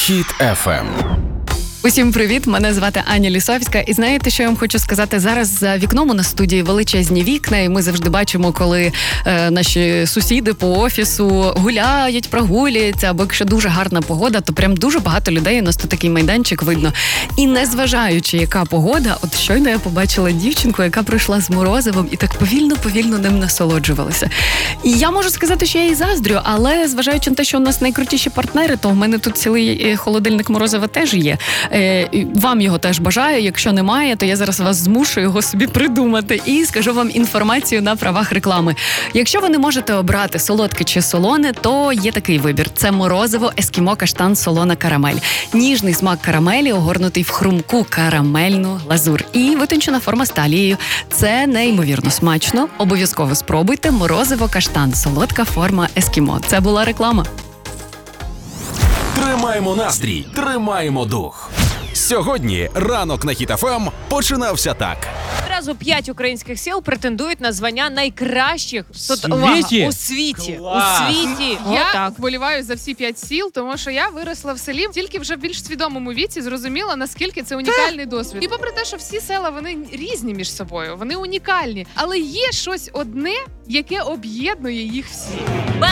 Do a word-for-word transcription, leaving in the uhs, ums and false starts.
Хіт еф ем. Усім привіт, мене звати Аня Лісовська. І знаєте, що я вам хочу сказати? Зараз за вікном у нас в студії величезні вікна, і ми завжди бачимо, коли е, наші сусіди по офісу гуляють, прогулюються, або якщо дуже гарна погода, то прям дуже багато людей, у нас тут такий майданчик видно. І незважаючи, яка погода, от щойно я побачила дівчинку, яка прийшла з морозивом і так повільно-повільно ним насолоджувалася. І я можу сказати, що я їй заздрю, але зважаючи на те, що у нас найкрутіші партнери, то в мене тут цілий холодильник морозива теж є. Вам його теж бажаю. Якщо немає, то я зараз вас змушу його собі придумати і скажу вам інформацію на правах реклами. Якщо ви не можете обрати солодке чи солоне, то є такий вибір. Це морозиво ескімо каштан солона карамель. Ніжний смак карамелі, огорнутий в хрумку карамельну глазур. І витончена форма з талією. Це неймовірно смачно. Обов'язково спробуйте морозиво каштан, солодка форма ескімо. Це була реклама. Тримаємо настрій, тримаємо дух. Сьогодні ранок на Хіт еф ем починався так. Одразу п'ять українських сіл претендують на звання найкращих світі? Тут, увага, у світі. Клас! У світі. Я Отак. вболіваю за всі п'ять сіл, тому що я виросла в селі, тільки вже в більш свідомому віці зрозуміла, наскільки це унікальний досвід. І попри те, що всі села, вони різні між собою, вони унікальні, але є щось одне, яке об'єднує їх всіх.